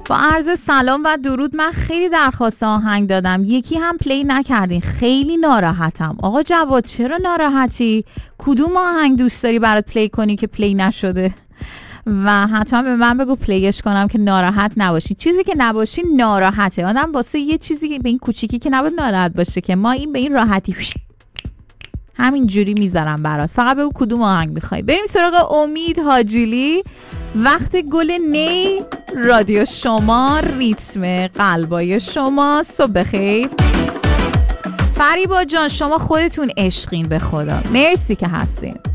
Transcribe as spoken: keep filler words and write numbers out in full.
با عرض سلام و درود، من خیلی درخواست آهنگ دادم، یکی هم پلی نکردین، خیلی ناراحتم. آقا جواد چرا ناراحتی؟ کدوم آهنگ دوست داری برات پلی کنی که پلی نشده؟ و حتما به من بگو پلیش کنم که ناراحت نباشی. چیزی که نباشی ناراحته. آدم واسه یه چیزی که به این کوچیکی که نباید ناراحت باشه، که ما این به این راحتی همین جوری میذارم برات. فقط بگو کدوم آهنگ میخوای. بریم سراغ امید حاجیلی. وقت گل نی، رادیو شما، ریتم قلبای شما. صبح بخیر فریبا جان، شما خودتون عشقین به خدا. مرسی که هستین.